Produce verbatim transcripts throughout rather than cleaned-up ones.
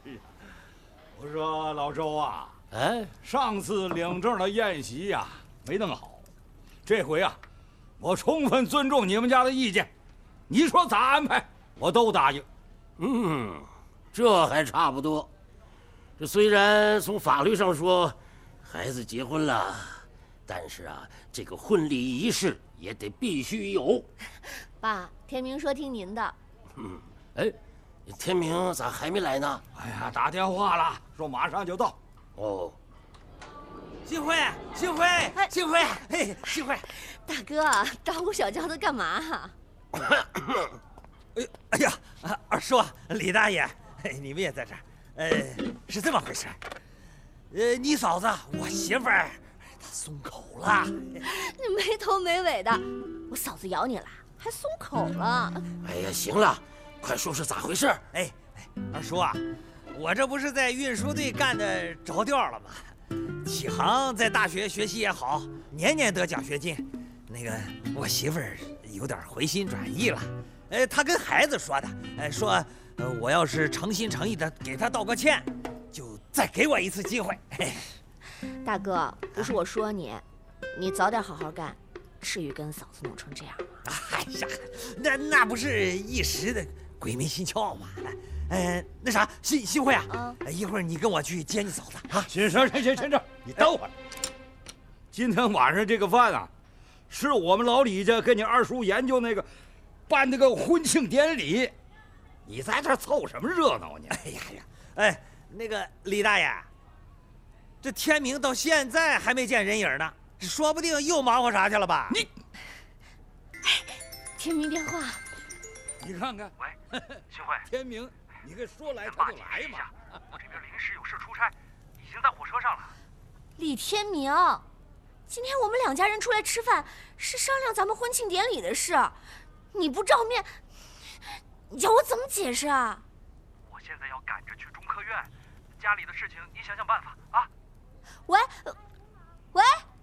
我说老周啊， 哎， 上次领证的宴席呀、啊、没弄好，这回啊，我充分尊重你们家的意见，你说咋安排，我都答应。 嗯，这还差不多。这虽然从法律上说，孩子结婚了，但是啊，这个婚礼仪式也得必须有。 爸，天明说听您的。 嗯，哎，天明咋还没来呢？ 哎呀，打电话了，说马上就到。 哦， 幸会，幸会，幸会，嘿，幸会。 大哥，大呼小叫的干嘛？ 哎哎呀，二叔，李大爷，你们也在这儿。呃，是这么回事。呃，你嫂子，我媳妇儿，她松口了。 你没头没尾的，我嫂子咬你了，还松口了。 哎呀，行了，快说说咋回事。 哎哎，二叔啊，我这不是在运输队干的着调了吗？启航在大学学习也好，年年得奖学金。那个我媳妇儿有点回心转意了。呃，她跟孩子说的，呃，说，呃，我要是诚心诚意的给她道个歉，就再给我一次机会。嘿， 大哥，不是我说你，你早点好好干，至于跟嫂子弄成这样吗？ 哎呀，那那不是一时的鬼迷心窍吗？呃，那啥，新新会啊，啊一会儿你跟我去接你嫂子啊。 先生，先生，先生，你等会儿。今天晚上这个饭啊，是我们老李家跟你二叔研究那个办那个婚庆典礼，你在这凑什么热闹呢？ 哎呀呀，哎，那个李大爷，这天明到现在还没见人影呢，说不定又忙活啥去了吧？ 你， 哎，天明电话， 你看看， 喂，幸会， 天明，你给说来他就来嘛。 我这边临时有事出差，已经在火车上了。 李天明，今天我们两家人出来吃饭，是商量咱们婚庆典礼的事。你不照面，你叫我怎么解释啊？ 我现在要赶着去中科院，家里的事情你想想办法啊。 喂，喂，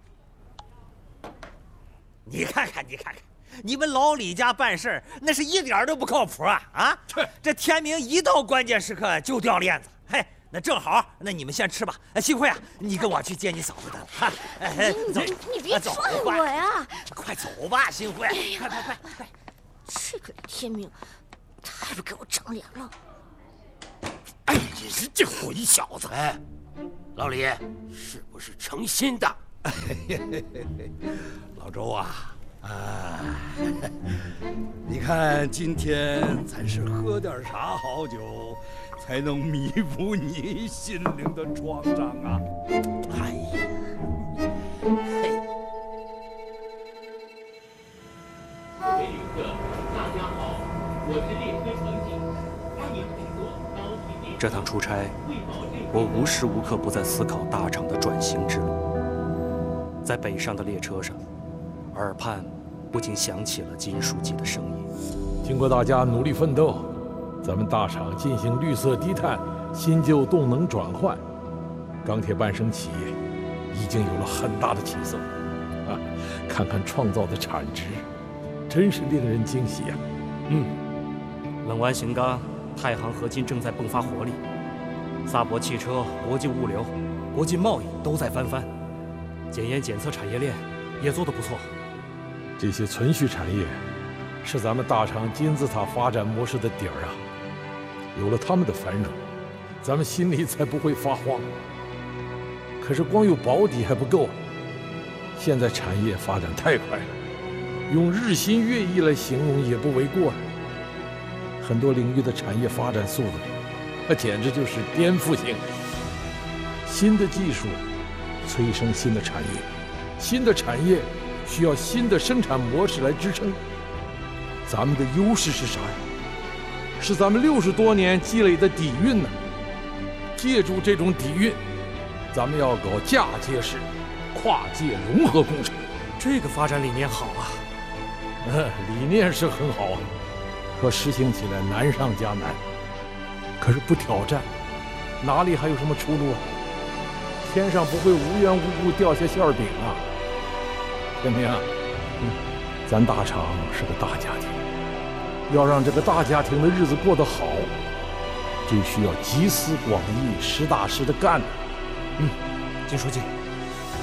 你看看，你看看，你们老李家办事儿那是一点都不靠谱啊！啊，这天明一到关键时刻就掉链子。嘿，那正好，那你们先吃吧。幸会啊，你跟我去接你嫂子的了。哈，哎，走， 你别拽我呀！ 快走吧，幸会，快快快快！ 这个天明，他还不给我长脸了！ 哎，你是这混小子！哎，老李，是不是诚心的？ 老周啊，啊，你看今天咱是喝点啥好酒，才能弥补你心灵的创伤啊？ 哎呀，嘿。 各位旅客，大家好，我是列车乘警，欢迎乘坐高铁列车。 这趟出差，我无时无刻不在思考大厂的转型之路。在北上的列车上，耳畔不禁响起了金书记的声音。 经过大家努力奋斗，咱们大厂进行绿色低碳、新旧动能转换，钢铁伴生企业已经有了很大的起色。啊，看看创造的产值，真是令人惊喜啊！ 嗯，冷湾型钢、太行合金正在迸发活力，萨博汽车、国际物流、国际贸易都在翻番，检验检测产业链也做得不错。 这些存续产业是咱们大厂金字塔发展模式的底儿啊！有了他们的繁荣，咱们心里才不会发慌。可是光有保底还不够，现在产业发展太快了，用日新月异来形容也不为过。很多领域的产业发展速度，那简直就是颠覆性。新的技术催生新的产业，新的产业需要新的生产模式来支撑。咱们的优势是啥呀？是咱们六十多年积累的底蕴呢。借助这种底蕴，咱们要搞嫁接式、跨界融合工程。 这个发展理念好啊！ 嗯，理念是很好啊，可实行起来难上加难。可是不挑战，哪里还有什么出路啊？天上不会无缘无故掉下馅饼啊！天明，嗯，咱大厂是个大家庭，要让这个大家庭的日子过得好， 这需要集思广益、实打实的干的。 嗯，金书记。